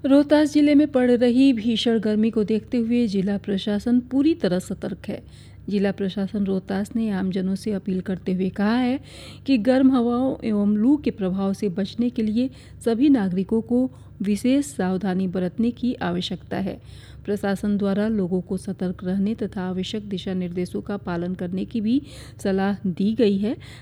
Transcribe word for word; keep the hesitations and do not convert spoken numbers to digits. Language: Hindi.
रोहतास जिले में पड़ रही भीषण गर्मी को देखते हुए जिला प्रशासन पूरी तरह सतर्क है। जिला प्रशासन रोहतास ने आमजनों से अपील करते हुए कहा है कि गर्म हवाओं एवं लू के प्रभाव से बचने के लिए सभी नागरिकों को विशेष सावधानी बरतने की आवश्यकता है। प्रशासन द्वारा लोगों को सतर्क रहने तथा आवश्यक दिशा निर्देशों का पालन करने की भी सलाह दी गई है,